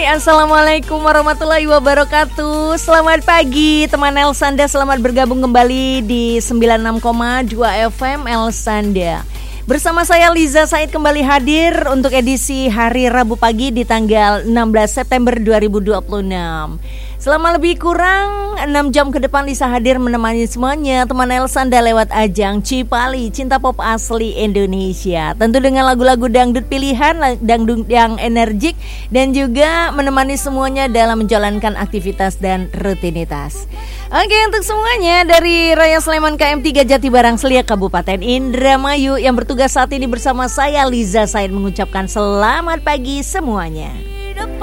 Assalamualaikum warahmatullahi wabarakatuh. Selamat pagi teman Elsanda, selamat bergabung kembali di 96,2 FM Elsanda. Bersama saya Liza Said kembali hadir untuk edisi hari Rabu pagi di tanggal 16 September 2026. Selama lebih kurang 6 jam ke depan Lisa hadir menemani semuanya teman Elsanda lewat ajang Cipali Cinta Pop Asli Indonesia. Tentu dengan lagu-lagu dangdut pilihan, dangdut yang energik, dan juga menemani semuanya dalam menjalankan aktivitas dan rutinitas. Oke, untuk semuanya dari Raya Sleman KM3 Jatibarang Seliak Kabupaten Indramayu yang bertugas saat ini bersama saya Liza Said mengucapkan selamat pagi semuanya.